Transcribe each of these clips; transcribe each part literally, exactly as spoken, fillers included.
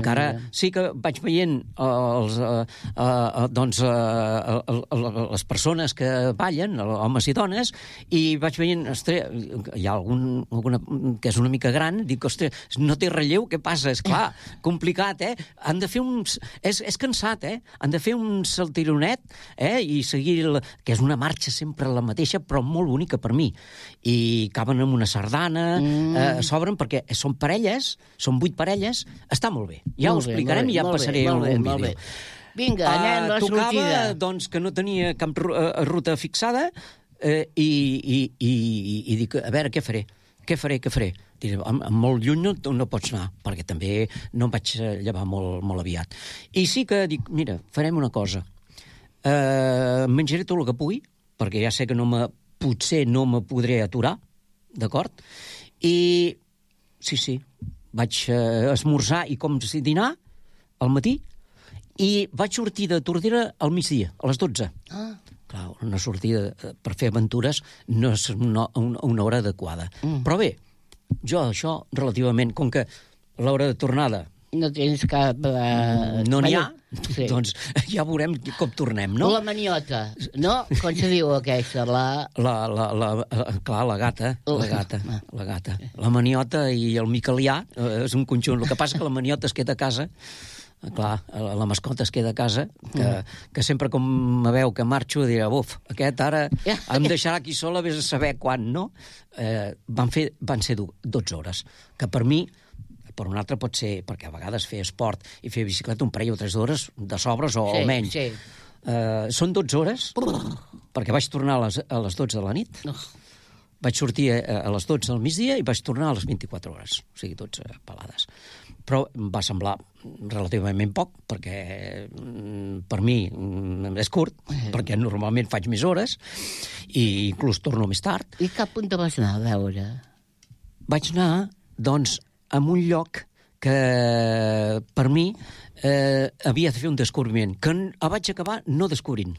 encara sí que vaig veient els, uh, uh, doncs, uh, les persones que ballen, homes i dones, i vaig veient, ostres, hi ha algun, alguna que és una mica gran, dic, ostres, no té relleu, què passa? És clar, complicat, eh? Han de fer uns... És, és cansat, eh? Han de fer un saltironet, eh? I seguir, la... que és una marxa sempre la mateixa, però molt bonica per mi. I acaben amb una sardana, mm. eh, s'obren perquè són parelles, són vuit parelles, està molt bé. Ja molt ho explicarem bé, i ja passaré un vídeo. Vinga, anem a la sortida. Tocava, doncs, que no tenia cap ruta fixada eh, i, i, i, i dic, a veure, què faré? Què faré, què faré? Diré, molt lluny no, no pots anar, perquè també no em vaig llevar molt, molt aviat. I sí que dic, mira, farem una cosa. Eh, menjaré tot el que pugui, perquè ja sé que no me, potser no me podré aturar, d'acord? I sí, sí, vaig eh, esmorzar i com si dinar al matí i vaig sortir de Tordera al migdia, a les dotze. Ah. Clar, una sortida per fer aventures no és una, una hora adequada. Mm. Però bé, jo això relativament, com que l'hora de tornada... No tens cap... Uh, no n'hi ha, sí. Doncs ja veurem com tornem, no? La maniota, no? Com se diu aquesta? La... La, la, la, clar, la gata, la gata, la gata. La maniota i el micalià és un conjunt. El que passa que la maniota es queda a casa, clar, la mascota es queda a casa, que, que sempre com me veu que marxo dirà, buf, aquest ara em deixarà aquí sola, vés a saber quan, no? Eh, van, fer, van ser dotze hores, que per mi... per un altre pot ser, perquè a vegades fer esport i fer bicicleta un parell o tres hores de sobres o sí, almenys. Sí. Uh, són dotze hores, perquè vaig tornar a les, a les dotze de la nit, vaig sortir a, a les dotze del migdia i vaig tornar a les vint-i-quatre hores, o sigui, dotze pelades. Però em va semblar relativament poc, perquè per mi és curt, perquè normalment faig més hores i inclús torno més tard. I cap on te vas anar a veure? Vaig anar, doncs, en un lloc que, per mi, eh, havia de fer un descobriment, que vaig acabar no descobrint.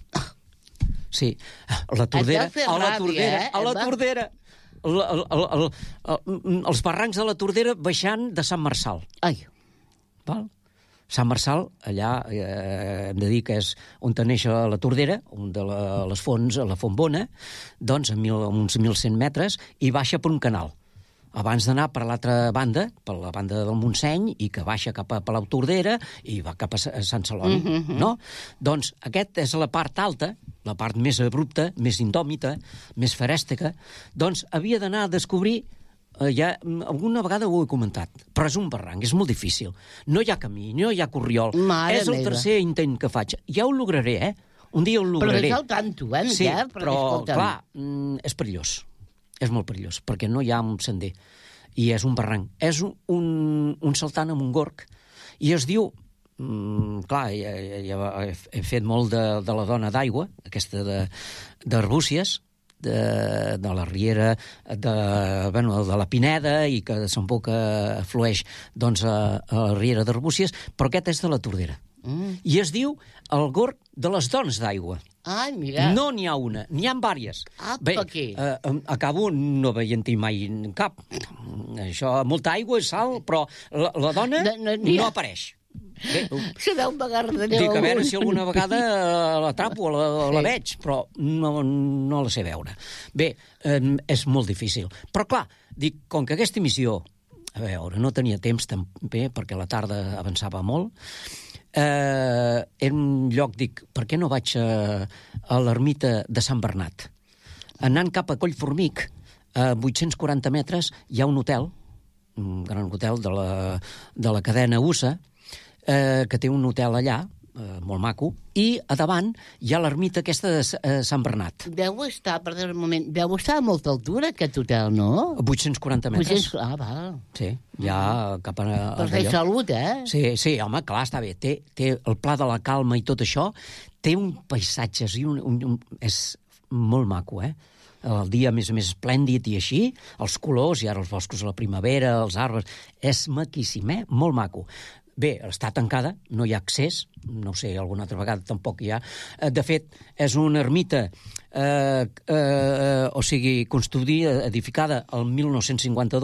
Sí, a la Tordera, a la Tordera, a la Tordera, el, el, el, el, el, els barrancs de la Tordera baixant de Sant Marçal. Ai. Val? Sant Marçal, allà, eh, hem de dir que és on neix la Tordera, on de la, les fonts, a la Font Bona, doncs a, mil, a uns mil cent metres, i baixa per un canal. Abans d'anar per l'altra banda, per la banda del Montseny, i que baixa cap a Palau Tordera i va cap a Sant Celoni, mm -hmm. no? Doncs aquest és la part alta, la part més abrupta, més indòmita, més ferèstica, doncs havia d'anar a descobrir, eh, ja alguna vegada ho he comentat, però és un barranc, és molt difícil. No hi ha camí, no hi ha corriol. Mare és el meva. tercer intent que faig. Ja ho lograré, eh? Un dia ho lograré. Però és al tanto, eh? Sí, ja, però, clar, és perillós. És molt perillós, perquè no hi ha un sender. I és un barranc. És un, un, un saltant amb un gorg. I es diu... Mm, clar, ja, ja he, he fet molt de, de la dona d'aigua, aquesta d'Arbúcies, de, de la riera de, bueno, de la Pineda, i que desemboca, flueix doncs, a, a la riera d'Arbúcies, però aquest és de la Tordera. Mm. I es diu el gorg de les dones d'aigua. Ai, mira. No n'hi ha una, n'hi ha vàries. Ah, bé, aquí. Eh, acabo no veient-hi mai cap. Això, molta aigua i sal, però la, la dona no, no, no apareix. Bé, serà un bagarre. Dic, a veure si alguna vegada l'atrapo o la, la sí. veig, però no, no la sé veure. Bé, eh, és molt difícil. Però clar, dic, com que aquesta missió, a veure, no tenia temps també, perquè la tarda avançava molt, eh, era un lloc, dic, per què no vaig a, a l'ermita de Sant Bernat? Anant cap a Collformic, a vuit-cents quaranta metres, hi ha un hotel, un gran hotel de la, de la cadena U S A, eh, que té un hotel allà, eh, molt maco, i a davant hi ha l'ermita aquesta de eh, Sant Bernat. Deu estar, perdó un moment, deu estar a molta altura aquest hotel, no? vuit-cents quaranta metres. vuit-cents... Ah, val. Sí, ja cap a... Per fer salut, eh? Sí, sí, home, clar, està bé. Té, té el Pla de la Calma i tot això. Té un paisatge, i un, un, un, és molt maco, eh? El dia, a més a més, esplèndid i així, els colors, i ara els boscos a la primavera, els arbres... És maquíssim, eh? Molt maco. Bé, està tancada, no hi ha accés, no ho sé, alguna altra vegada tampoc hi ha. De fet, és una ermita, eh, eh, o sigui, construïda, edificada el mil nou-cents cinquanta-dos,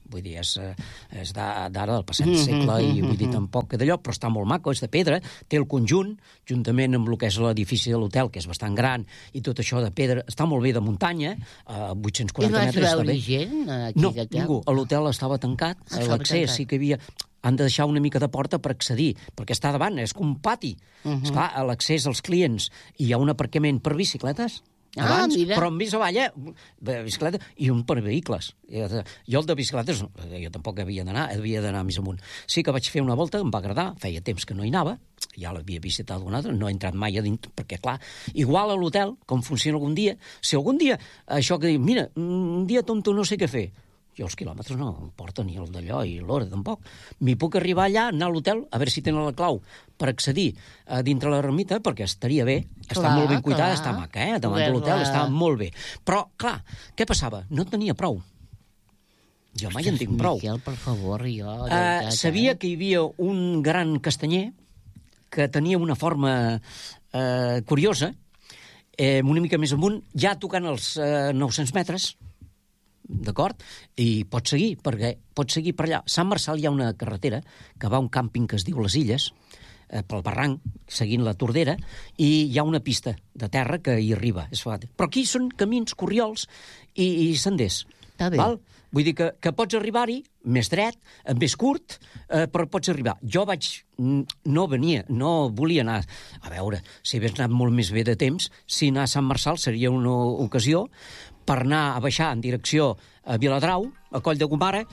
vull dir, és, és d'ara del passat segle, i vull dir, tampoc que d'allò, però està molt maco, és de pedra, té el conjunt, juntament amb el que és l'edifici de l'hotel, que és bastant gran, i tot això de pedra, està molt bé de muntanya, a vuit-cents quaranta metres. I vas veure gent aquí no, d'hotel? ningú, l'hotel estava tancat, ah, l'accés sí que hi havia... Han de deixar una mica de porta per accedir, perquè està davant, és com un pati. Uh -huh. Esclar, a l'accés als clients, i hi ha un aparcament per bicicletes, Ah, abans, mira. però més avall, eh, bicicleta, i un per vehicles. Jo el de bicicletes, jo tampoc havia d'anar, havia d'anar més amunt. Sí que vaig fer una volta, em va agradar, feia temps que no hi anava, ja l'havia visitat algun altre, no he entrat mai a dintre, perquè, clar, igual a l'hotel, com funciona algun dia, si algun dia, això que diu, mira, un dia tonto no sé què fer, jo els quilòmetres no em porten ni el d'allò i l'hora tampoc. M'hi puc arribar allà, anar a l'hotel, a veure si tenen la clau per accedir a dintre la ermita, perquè estaria bé, està Clar, molt ben cuidada, clar. està maca, eh? Davant de Poder-la- l'hotel està molt bé. Però, clar, què passava? No tenia prou. Jo mai en tinc prou. Miquel, per favor, jo... de Uh, veritat, sabia eh? que hi havia un gran castanyer que tenia una forma uh, curiosa, eh, una mica més amunt, ja tocant els uh, nou-cents metres, d'acord? I pots seguir, perquè pots seguir per allà. A Sant Marçal hi ha una carretera que va a un càmping que es diu Les Illes, eh, pel barranc, seguint la Tordera, i hi ha una pista de terra que hi arriba. És fàcil. Però aquí són camins, corriols i, i senders. Està bé. Val? Vull dir que, que pots arribar-hi més dret, més curt, eh, però pots arribar. Jo vaig... No venia, no volia anar... A veure, si hagués anat molt més bé de temps, si anar a Sant Marçal seria una ocasió per anar a baixar en direcció a Viladrau, a Coll de Gomara.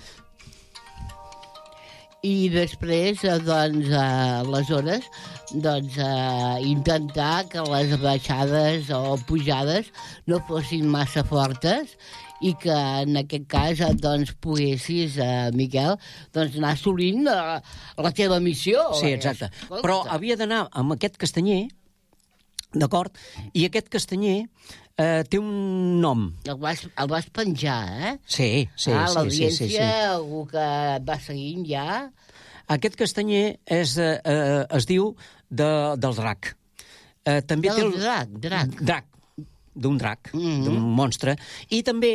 I després, eh, doncs, eh, aleshores, doncs, eh, intentar que les baixades o pujades no fossin massa fortes i que en aquest cas eh, doncs, poguessis, eh, Miquel, doncs, anar assolint eh, la teva missió. Sí, exacte. Però havia d'anar amb aquest castanyer, d'acord? I aquest castanyer eh, té un nom. El vas, el vas penjar, eh? Sí, sí, ah, sí, l'audiència, sí, sí, sí. algú que et va seguint ja... Aquest castanyer és, eh, eh, es diu de, del drac. Eh, també Del té el... drac, drac. Drac, d'un drac, mm Mhm. d'un monstre. I també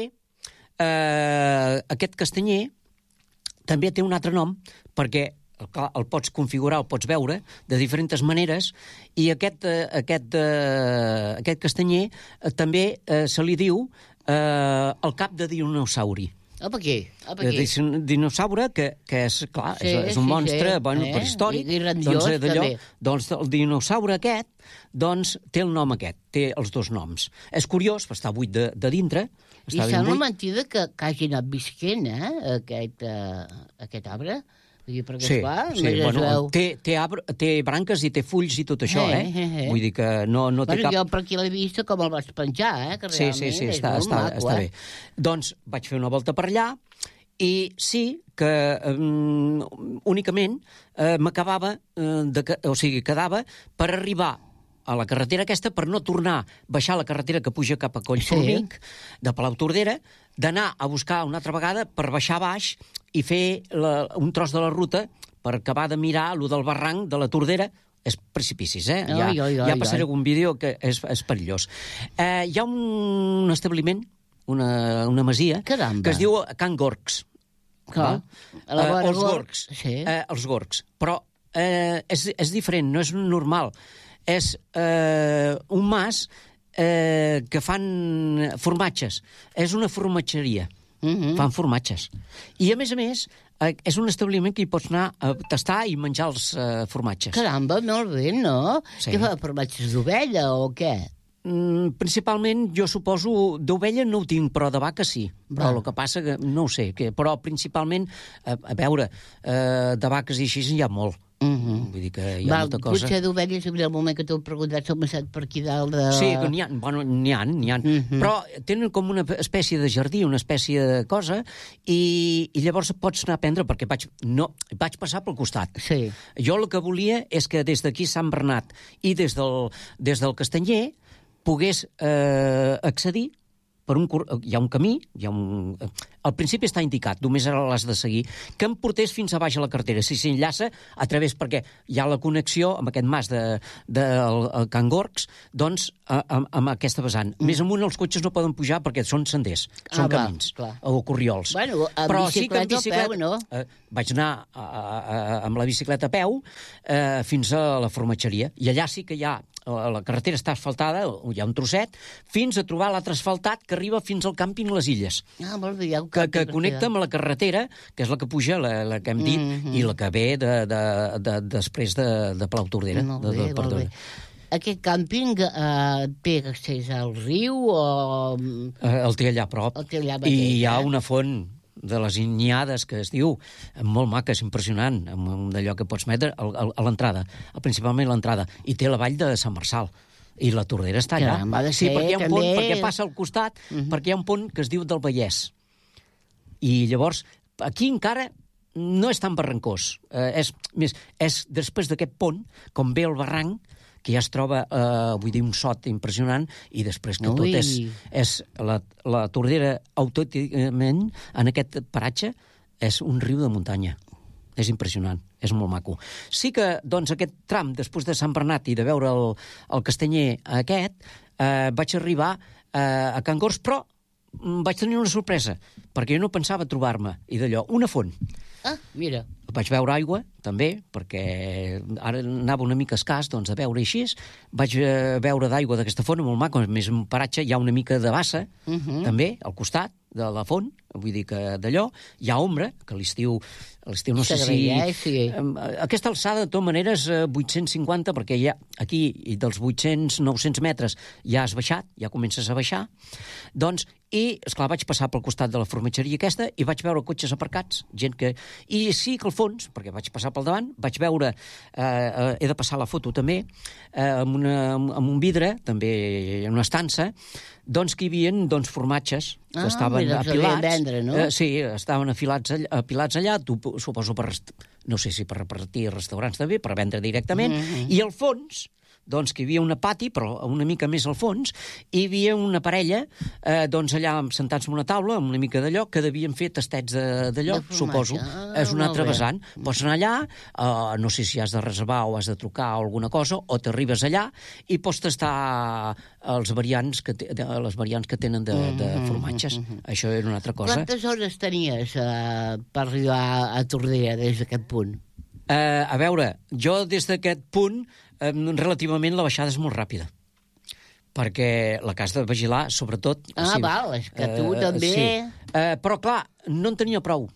eh, aquest castanyer també té un altre nom, perquè clar, el pots configurar, el pots veure de diferents maneres, i aquest, eh, aquest, eh, aquest castanyer eh, també eh, se li diu eh, el cap de dinosauri. Apa aquí, apa De aquí. dis- dinosaure, que, que és, clar, Sí, és, és un sí, monstre, sí. bueno, Eh? prehistòric. I- i grandiós, doncs, eh, d'allò, també. doncs el dinosaure aquest, doncs, té el nom aquest, té els dos noms. És curiós, està buit de, de dintre. I Està ben sembla buit. mentida que, que hagi anat visquent, eh, aquest, uh, aquest arbre. Vull dir, perquè, Sí, esclar, sí, només es bueno, veu... té, té, arbre, té branques i té fulls i tot això, Eh, eh? eh, eh. Vull dir que no, no té Bueno, cap... jo per aquí l'he vist com el vaig penjar, eh, que Sí, realment sí, sí, és està, molt està, maco, està eh? bé. Doncs vaig fer una volta per allà i sí que um, únicament eh, m'acabava, eh, de, que- o sigui, quedava per arribar a la carretera aquesta, per no tornar a baixar la carretera que puja cap a Collformic, de Palau-Tordera, d'anar a buscar una altra vegada per baixar baix i fer la, un tros de la ruta per acabar de mirar allò del barranc de la Tordera. És precipicis, eh? Ja, Ai, ai, ai, ja passaré ai. algun vídeo que és, és perillós. Eh, hi ha un establiment, una, una masia, Caramba. que es diu Can Gorgs. Clar. val? A la Eh, vora els Gorgs, Gorgs. sí. Eh, els Gorgs. Però eh, és, és diferent, no és normal. És eh, un mas eh, que fan formatges. És una formatgeria. Mhm. Fan formatges. I, a més a més, eh, és un establiment que hi pots anar a tastar i menjar els eh, formatges. Caramba, molt bé, no? Sí. Què fa, formatges d'ovella o què? Mm, principalment, jo suposo, d'ovella no ho tinc, però de vaca sí. Però Val. el que passa que no ho sé, que, però principalment, a, a veure, eh, de vaques i així hi ha molt. Mhm. Vull dir que hi ha Val, molta cosa. potser d'ovelles, en el moment que t'ho he preguntat, s'ha passat per aquí dalt de... Sí, que n'hi ha, bueno, n'hi ha, n'hi ha. Mhm. Però tenen com una espècie de jardí, una espècie de cosa, i, i llavors pots anar a prendre, perquè vaig, no, vaig passar pel costat. Sí. Jo el que volia és que des d'aquí Sant Bernat i des del, des del Castanyer pogués eh, accedir per un, cor- hi ha un camí, hi ha un, al principi està indicat, només ara l'has de seguir, que em portés fins a baix a la carretera. Si s'enllaça a través, perquè hi ha la connexió amb aquest mas de, de, de Can Gorgs, doncs, a, a, amb aquesta vessant. Mm. Més amunt els cotxes no poden pujar perquè són senders, són ah, camins, va, o corriols. Bueno, amb Però bicicleta, sí que amb bicicleta a peu, no? Eh, vaig anar a, a, a, amb la bicicleta a peu eh, fins a la formatgeria, i allà sí que hi ha, la carretera està asfaltada, hi ha un trosset, fins a trobar l'altre asfaltat que arriba fins al càmping Les Illes. Ah, molt bé, ja ho que, que connecta amb la carretera, que és la que puja, la, la que hem dit, mm -hmm. i la que ve de, de, de, després de, de Palau Tordera. Molt de, bé, de, molt bé. Aquest càmping eh, té accés al riu o... Eh, el té allà a prop. El té allà mateix, I hi ha eh? una font de les Inniades, que es diu, molt maca, és impressionant, amb d'allò que pots metre a, a, a l'entrada, principalment a l'entrada, i té la vall de Sant Marçal. I la Tordera està allà. Caram, ha de sí, ser, perquè hi ha un també... pont, perquè passa al costat, uh -huh. perquè hi ha un pont que es diu del Vallès. I llavors, aquí encara no és tan barrancós. Eh, és, més, és després d'aquest pont, com ve el barranc, que ja es troba, eh, vull dir, un sot impressionant, i després que Ui. tot és... és la, la Tordera, autònticament, en aquest paratge, és un riu de muntanya. És impressionant, és molt maco. Sí que, doncs, aquest tram, després de Sant Bernat i de veure el, el castanyer aquest, eh, vaig arribar eh, a Can Gorgs, però vaig tenir una sorpresa, perquè jo no pensava trobar-me, i d'allò, una font. Ah, mira. Vaig veure aigua, també, perquè ara anava una mica escàs, doncs, a veure així. Vaig veure d'aigua d'aquesta font, molt maco, a més, un paratge, hi ha una mica de bassa, uh -huh. també, al costat de la font, vull dir que d'allò, hi ha ombra, que l'estiu, l'estiu no sé si... Eh? Sí. Aquesta alçada, de totes maneres, vuit-cents cinquanta, perquè ja aquí, dels vuit-cents, nou-cents metres, ja has baixat, ja comences a baixar, doncs, i, esclar, vaig passar pel costat de la formatgeria aquesta i vaig veure cotxes aparcats, gent que... I sí que al fons, perquè vaig passar pel davant, vaig veure, eh, he de passar la foto també, eh, amb, una, amb un vidre, també en una estança, doncs que hi havia doncs, formatges que ah, estaven mira, apilats. Vendre, no? eh, sí, estaven afilats allà, apilats allà, tu, suposo per, no sé si per repartir restaurants també, per vendre directament, mm -hmm. i al fons, doncs que hi havia una pati, però una mica més al fons, i hi havia una parella, eh, doncs allà sentats en una taula, amb una mica d'allò, que devien fer tastets d'allò, suposo. Ah, és un altre vessant. Pots anar allà, eh, no sé si has de reservar o has de trucar o alguna cosa, o t'arribes allà i pots tastar els variants que te, les variants que tenen de, de formatges. Mm -hmm. Això era una altra cosa. Quantes hores tenies eh, per arribar a Tordera des d'aquest punt? Eh, a veure, jo des d'aquest punt eh, relativament la baixada és molt ràpida, perquè la que has de vigilar, sobretot... Ah, sí, val, és que tu eh, també... Sí. Eh, però, clar, no en tenia prou.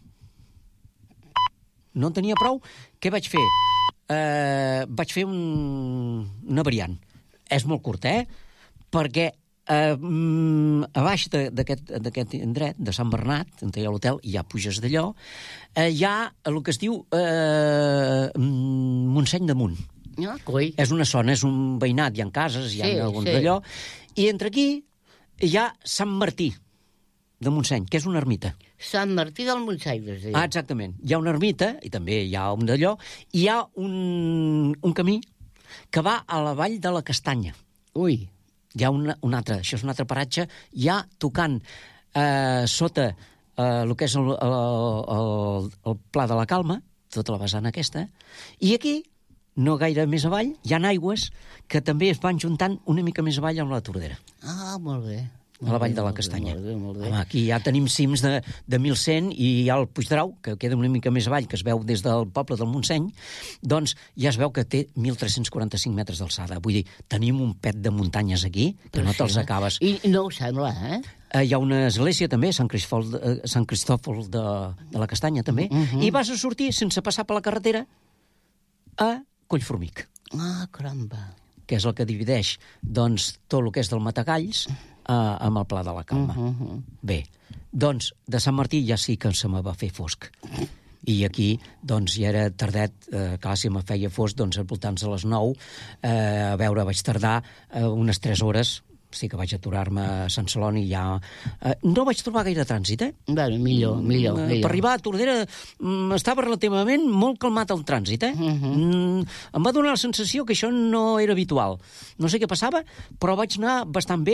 No en tenia prou. Què vaig fer? Eh, vaig fer un, una variant. És molt curt, eh? Perquè eh, a baix d'aquest indret, de Sant Bernat, on hi ha l'hotel, i ja puges d'allò, eh, hi ha el que es diu eh, Montseny d'Amunt. Ah, coi. És una zona, és un veïnat, hi ha cases, hi ha sí, alguns sí. d'allò, i entre aquí hi ha Sant Martí de Montseny, que és una ermita. Sant Martí del Montseny, es diu. Ah, exactament. Hi ha una ermita, i també hi ha un d'allò, i hi ha un, un camí que va a la vall de la Castanya. Ui. Hi ha un, un altre, això és un altre paratge, ja tocant eh, sota eh, el que és el, el, el, el Pla de la Calma, tota la vessant aquesta, i aquí, no gaire més avall, hi ha aigües que també es van juntant una mica més avall amb la Tordera. Ah, molt bé. A la vall de la Castanya. Molt bé, molt bé. Home, aquí ja tenim cims de, de mil cent i hi ha el Puigdrau, que queda una mica més avall, que es veu des del poble del Montseny, doncs ja es veu que té mil tres-cents quaranta-cinc metres d'alçada. Vull dir, tenim un pet de muntanyes aquí que no te'ls acabes. I no ho sembla, eh? Eh, hi ha una església també, Sant Cristòfol, eh, Sant Cristòfol de, de la Castanya també, uh -huh. i vas a sortir sense passar per la carretera a Collformic. Ah, caramba. Que és el que divideix doncs, tot el que és del Matagalls eh, amb el Pla de la Calma. Uh -huh. Bé, doncs, de Sant Martí ja sí que se me va fer fosc. I aquí, doncs, ja era tardet, eh, clar, si me feia fosc, doncs, al voltants de les nou, eh, a veure, vaig tardar eh, unes tres hores, sí que vaig aturar-me a Sant Celoni i ja... Eh, no vaig trobar gaire trànsit, eh? Bueno, millor, millor, eh, millor. Per arribar a Tordera mm, estava relativament molt calmat el trànsit, eh? Uh -huh. mm, em va donar la sensació que això no era habitual. No sé què passava, però vaig anar bastant bé,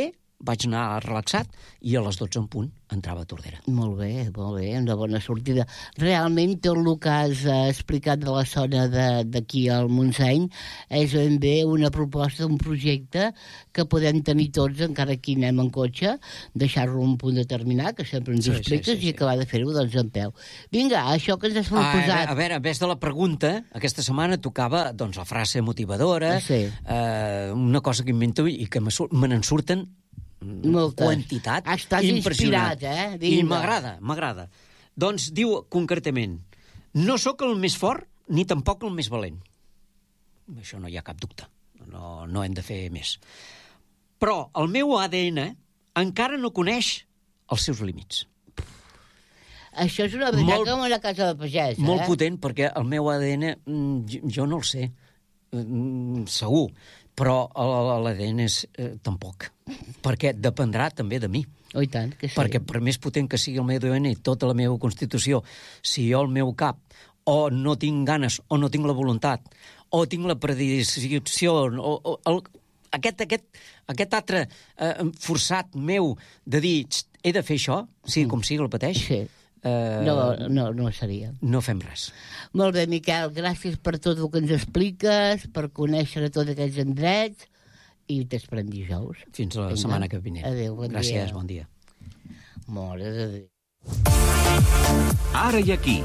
vaig anar relaxat i a les dotze en punt entrava a Tordera. Molt bé, molt bé, una bona sortida. Realment tot el que has explicat de la zona d'aquí al Montseny és ben bé una proposta, un projecte que podem tenir tots, encara que anem en cotxe, deixar-lo un punt determinat, que sempre ens Sí, ho expliques, sí, sí, sí. i acabar de fer-ho doncs en peu. Vinga, això que ens has Ah, proposat. a veure, en vez de la pregunta, aquesta setmana tocava doncs, la frase motivadora, Sí. eh, una cosa que invento i que me, sur- me n'en surten Moltes. quantitat Estàs impressionant. inspirat, eh? I Vinga. m'agrada, m'agrada. Doncs diu concretament, no sóc el més fort ni tampoc el més valent. Això no hi ha cap dubte. No, no hem de fer més. Però el meu A D N encara no coneix els seus límits. Això és una veritat Molt- com una casa de pagès, eh? Molt potent, perquè el meu A D N, mm, jo, jo no el sé, mm, segur, però l'A D N és eh, tampoc, perquè dependrà també de mi. Oh, i tant, que sí. Perquè per més potent que sigui el meu A D N, tota la meva constitució, si jo al meu cap o no tinc ganes, o no tinc la voluntat, o tinc la predisposició, o, o el, aquest, aquest, aquest altre eh, forçat meu de dir, "Xt, he de fer això", sigui com sigui, el pateix, Sí. eh, No, no, no seria. no fem res. Molt bé, Miquel, gràcies per tot el que ens expliques, per conèixer tots aquests endrets, i t'esperem dijous. Fins la Vinga. setmana que vinent. Adéu, bon Gràcies, dia. bon dia. Mare de Déu. Ara i aquí.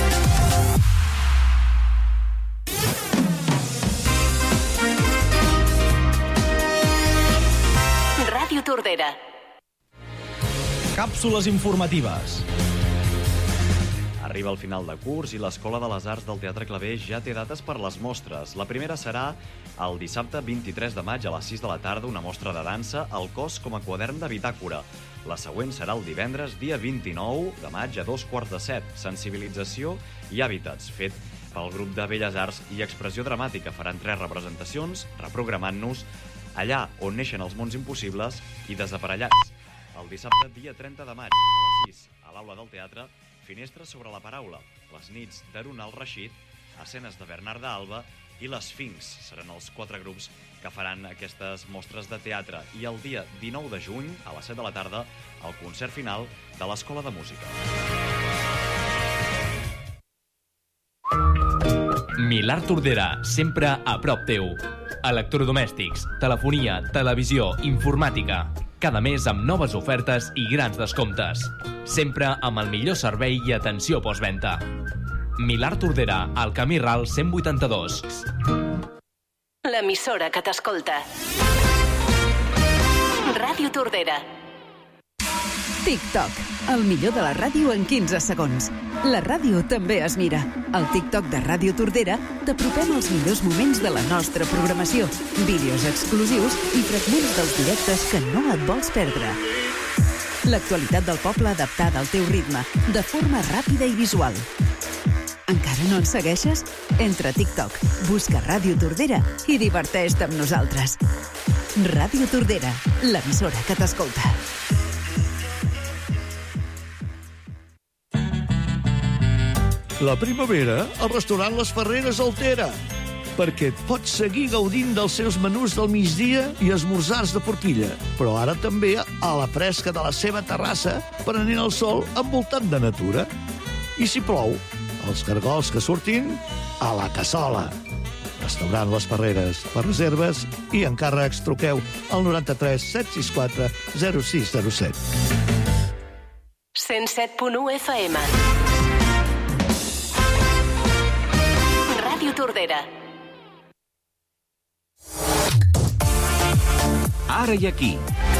Ràdio Tordera. Càpsules informatives. Arriba el final de curs i l'Escola de les Arts del Teatre Clavé ja té dates per les mostres. La primera serà el dissabte vint-i-tres de maig a les sis de la tarda, una mostra de dansa, El cos com a quadern de bitàcora. La següent serà el divendres, dia vint-i-nou de maig a dos quarts de set, Sensibilització i hàbitats, fet pel grup de Belles Arts i Expressió Dramàtica. Faran tres representacions, reprogramant-nos allà on neixen els mons impossibles i desaparellats. El dissabte, dia trenta de maig, a les sis, a l'aula del teatre, Finestres sobre la paraula, les nits d'Harun al-Rashid, escenes de Bernarda Alba i l'Esfinx. Seran els quatre grups que faran aquestes mostres de teatre. I el dia dinou de juny, a les set de la tarda, el concert final de l'Escola de Música. Milar Tordera, sempre a prop teu. Electrodomèstics, telefonia, televisió, informàtica. Cada mes amb noves ofertes i grans descomptes. Sempre amb el millor servei i atenció postventa. Milar Tordera, al Camí Ral cent vuitanta-dos. L'emissora que t'escolta. Ràdio Tordera. TikTok, el millor de la ràdio en quinze segons. La ràdio també es mira. Al TikTok de Ràdio Tordera t'apropem els millors moments de la nostra programació, vídeos exclusius i fragments dels directes que no et vols perdre. L'actualitat del poble adaptada al teu ritme, de forma ràpida i visual. Encara no ens segueixes? Entra a TikTok, busca Ràdio Tordera i diverteix-te amb nosaltres. Ràdio Tordera, l'emissora que t'escolta. La primavera, el restaurant Les Ferreres altera, perquè et pots seguir gaudint dels seus menús del migdia i esmorzars de forquilla, però ara també a la fresca de la seva terrassa, prenent el sol envoltant de natura. I si plou, els cargols que surtin a la cassola. Restaurant Les Ferreres. Per reserves i encàrrecs truqueu al noranta-tres set sis quatre zero sis zero set. cent set punt u F M. Ràdio Tordera. Ara i aquí.